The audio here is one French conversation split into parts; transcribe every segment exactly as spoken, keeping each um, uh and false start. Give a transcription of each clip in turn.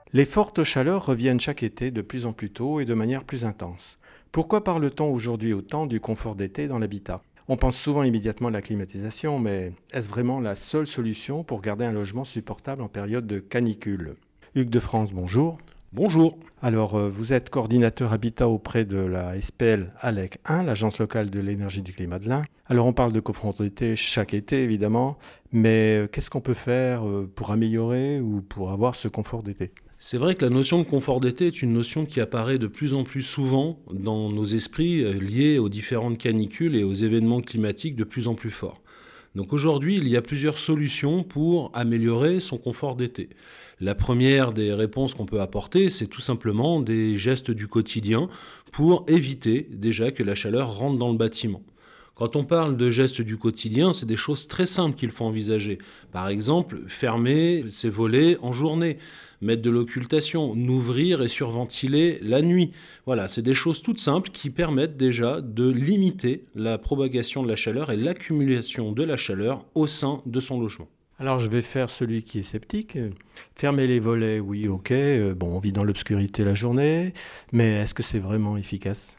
Les fortes chaleurs reviennent chaque été de plus en plus tôt et de manière plus intense. Pourquoi parle-t-on aujourd'hui autant du confort d'été dans l'habitat? On pense souvent immédiatement à la climatisation, mais est-ce vraiment la seule solution pour garder un logement supportable en période de canicule? Hugues de France, bonjour. Bonjour. Alors, euh, vous êtes coordinateur habitat auprès de la S P L ALEC un, l'Agence locale de l'énergie du climat de l'Ain. Alors, on parle de confort d'été chaque été, évidemment, mais euh, qu'est-ce qu'on peut faire euh, pour améliorer ou pour avoir ce confort d'été? C'est vrai que la notion de confort d'été est une notion qui apparaît de plus en plus souvent dans nos esprits euh, liés aux différentes canicules et aux événements climatiques de plus en plus forts. Donc aujourd'hui, il y a plusieurs solutions pour améliorer son confort d'été. La première des réponses qu'on peut apporter, c'est tout simplement des gestes du quotidien pour éviter déjà que la chaleur rentre dans le bâtiment. Quand on parle de gestes du quotidien, c'est des choses très simples qu'il faut envisager. Par exemple, fermer ses volets en journée, mettre de l'occultation, n'ouvrir et surventiler la nuit. Voilà, c'est des choses toutes simples qui permettent déjà de limiter la propagation de la chaleur et l'accumulation de la chaleur au sein de son logement. Alors, je vais faire celui qui est sceptique. Euh, Fermer les volets, oui, ok. Euh, Bon, on vit dans l'obscurité la journée, mais est-ce que c'est vraiment efficace?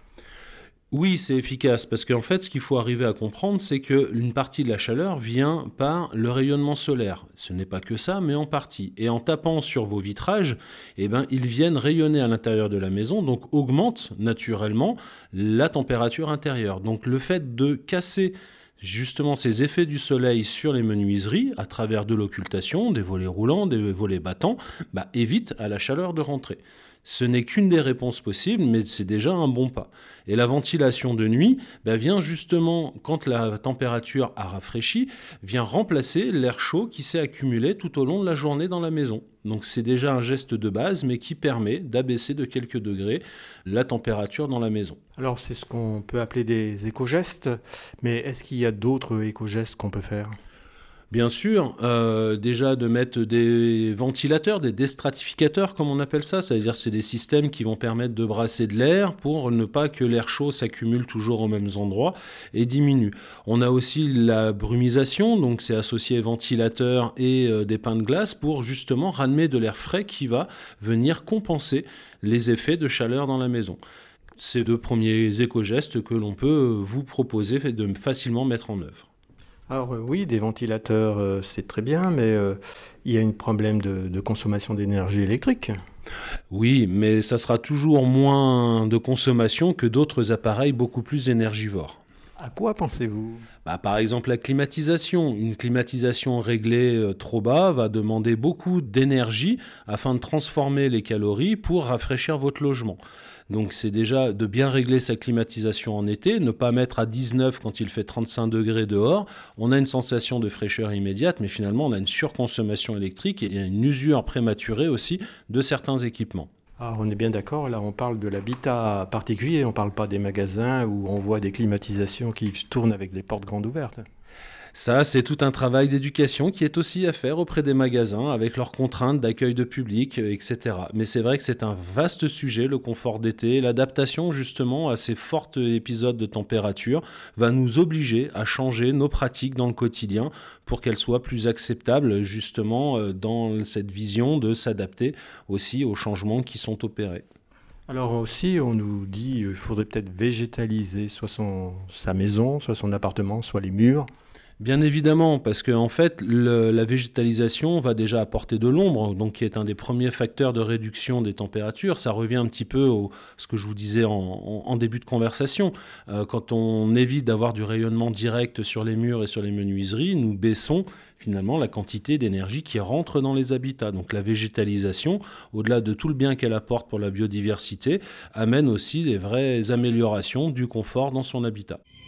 Oui, c'est efficace parce qu'en fait, ce qu'il faut arriver à comprendre, c'est qu'une partie de la chaleur vient par le rayonnement solaire. Ce n'est pas que ça, mais en partie. Et en tapant sur vos vitrages, eh ben, ils viennent rayonner à l'intérieur de la maison, donc augmentent naturellement la température intérieure. Donc le fait de casser justement ces effets du soleil sur les menuiseries à travers de l'occultation, des volets roulants, des volets battants, bah, évite à la chaleur de rentrer. Ce n'est qu'une des réponses possibles, mais c'est déjà un bon pas. Et la ventilation de nuit bah, vient justement, quand la température a rafraîchi, vient remplacer l'air chaud qui s'est accumulé tout au long de la journée dans la maison. Donc c'est déjà un geste de base, mais qui permet d'abaisser de quelques degrés la température dans la maison. Alors, c'est ce qu'on peut appeler des éco-gestes, mais est-ce qu'il y a d'autres éco-gestes qu'on peut faire? Bien sûr, euh, déjà de mettre des ventilateurs, des déstratificateurs comme on appelle ça, c'est-à-dire c'est des systèmes qui vont permettre de brasser de l'air pour ne pas que l'air chaud s'accumule toujours aux mêmes endroits et diminue. On a aussi la brumisation, donc c'est associé ventilateur et euh, des pains de glace pour justement ramener de l'air frais qui va venir compenser les effets de chaleur dans la maison. Ces deux premiers éco-gestes que l'on peut vous proposer de facilement mettre en œuvre. Alors euh, oui, des ventilateurs, euh, c'est très bien, mais euh, il y a un problème de, de consommation d'énergie électrique. Oui, mais ça sera toujours moins de consommation que d'autres appareils beaucoup plus énergivores. À quoi pensez-vous? Bah, par exemple, la climatisation. Une climatisation réglée euh, trop bas va demander beaucoup d'énergie afin de transformer les calories pour rafraîchir votre logement. Donc c'est déjà de bien régler sa climatisation en été, ne pas mettre à dix-neuf quand il fait trente-cinq degrés dehors. On a une sensation de fraîcheur immédiate, mais finalement on a une surconsommation électrique et une usure prématurée aussi de certains équipements. Ah, on est bien d'accord, là on parle de l'habitat particulier, on ne parle pas des magasins où on voit des climatisations qui tournent avec les portes grandes ouvertes. Ça, c'est tout un travail d'éducation qui est aussi à faire auprès des magasins avec leurs contraintes d'accueil de public, euh, et cetera. Mais c'est vrai que c'est un vaste sujet, le confort d'été. L'adaptation justement à ces forts épisodes de température va nous obliger à changer nos pratiques dans le quotidien pour qu'elles soient plus acceptables justement euh, dans cette vision de s'adapter aussi aux changements qui sont opérés. Alors aussi, on nous dit qu'il faudrait peut-être végétaliser soit son, sa maison, soit son appartement, soit les murs. Bien évidemment, parce que en fait, le- la végétalisation va déjà apporter de l'ombre, donc qui est un des premiers facteurs de réduction des températures. Ça revient un petit peu au ce que je vous disais en, en- en début de conversation. Euh, quand on évite d'avoir du rayonnement direct sur les murs et sur les menuiseries, nous baissons finalement la quantité d'énergie qui rentre dans les habitats. Donc la végétalisation, au-delà de tout le bien qu'elle apporte pour la biodiversité, amène aussi des vraies améliorations du confort dans son habitat.